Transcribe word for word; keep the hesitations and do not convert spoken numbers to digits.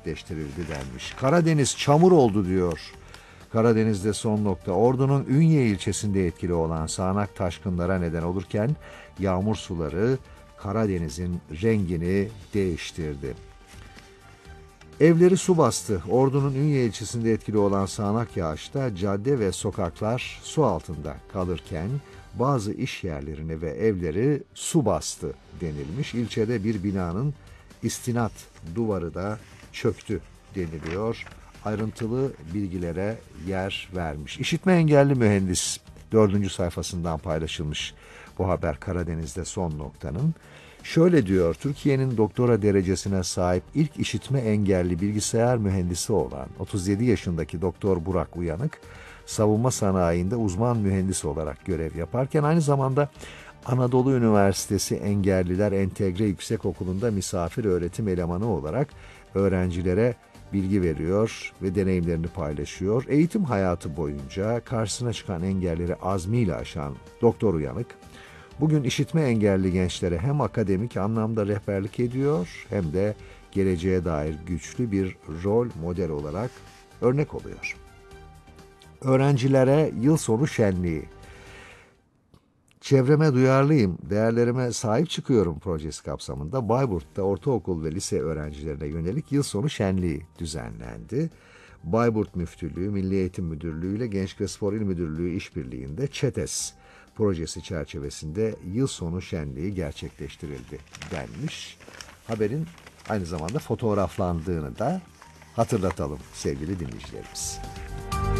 gerçekleştirildi denmiş. Karadeniz çamur oldu diyor. Karadeniz'de son nokta. Ordu'nun Ünye ilçesinde etkili olan sağanak taşkınlara neden olurken yağmur suları Karadeniz'in rengini değiştirdi. Evleri su bastı. Ordu'nun Ünye ilçesinde etkili olan sağanak yağışta cadde ve sokaklar su altında kalırken bazı iş yerlerini ve evleri su bastı denilmiş. İlçede bir binanın istinat duvarı da çöktü deniliyor. Ayrıntılı bilgilere yer vermiş. İşitme engelli mühendis dördüncü sayfasından paylaşılmış bu haber Karadeniz'de son noktanın. Şöyle diyor, Türkiye'nin doktora derecesine sahip ilk işitme engelli bilgisayar mühendisi olan otuz yedi yaşındaki Doktor Burak Uyanık, savunma sanayinde uzman mühendis olarak görev yaparken aynı zamanda Anadolu Üniversitesi Engelliler Entegre Yüksekokulu'nda misafir öğretim elemanı olarak öğrencilere bilgi veriyor ve deneyimlerini paylaşıyor. Eğitim hayatı boyunca karşısına çıkan engelleri azmiyle aşan Doktor Uyanık, bugün işitme engelli gençlere hem akademik anlamda rehberlik ediyor hem de geleceğe dair güçlü bir rol model olarak örnek oluyor. Öğrencilere yıl sonu şenliği. Çevreme duyarlıyım, değerlerime sahip çıkıyorum projesi kapsamında Bayburt'ta ortaokul ve lise öğrencilerine yönelik yıl sonu şenliği düzenlendi. Bayburt Müftülüğü, Milli Eğitim Müdürlüğü ile Gençlik ve Spor İl Müdürlüğü işbirliğinde ÇETES projesi çerçevesinde yıl sonu şenliği gerçekleştirildi denmiş. Haberin aynı zamanda fotoğraflandığını da hatırlatalım sevgili dinleyicilerimiz.